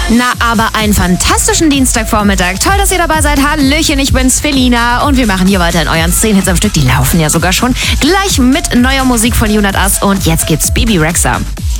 Na, aber einen fantastischen Dienstagvormittag. Toll, dass ihr dabei seid. Hallöchen, ich bin's, Felina. Und wir machen hier weiter in euren 10 Hits am Stück. Die laufen ja sogar schon. Gleich mit neuer Musik von Jonas Ass. Und jetzt gibt's Bibi Rexha.